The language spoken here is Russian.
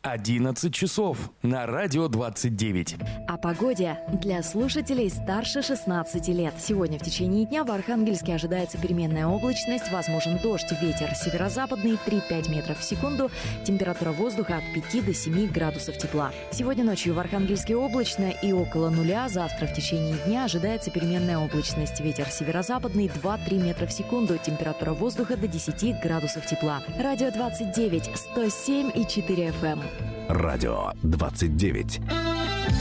11 часов на радио 29. О погоде для слушателей старше 16 лет. Сегодня в течение дня в Архангельске ожидается переменная облачность, возможен дождь, ветер северо-западный 3-5 метров в секунду, температура воздуха от 5 до 7 градусов тепла. Сегодня ночью в Архангельске облачно и около нуля, завтра в течение дня ожидается переменная облачность, ветер северо-западный 2-3 метра в секунду, температура воздуха до 10 градусов тепла. Радио 29, 107,4 FM. Радио 29.